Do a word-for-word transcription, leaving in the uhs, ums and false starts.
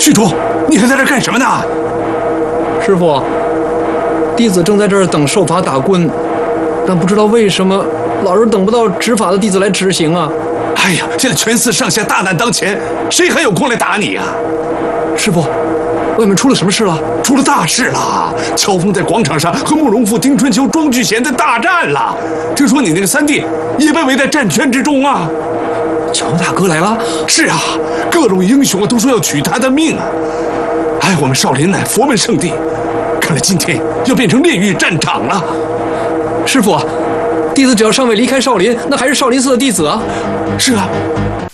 虚竹，你还在这干什么呢？ 师傅，弟子正在这儿等受法打棍，但不知道为什么老是等不到执法的弟子来执行啊！ 哎呀，现在全寺上下大难当前，谁还有空来打你啊？ 师傅，外面出了什么事了？ 出了大事了！乔峰在广场上和慕容复、丁春秋、庄聚贤在大战了。听说你那个三弟也被围在战圈之中啊！ 乔大哥来了？ 是啊，各路英雄都说要取他的命啊！哎，我们少林乃佛门圣地，看来今天要变成炼狱战场了。 师傅，弟子只要尚未离开少林，那还是少林寺的弟子啊。 是啊，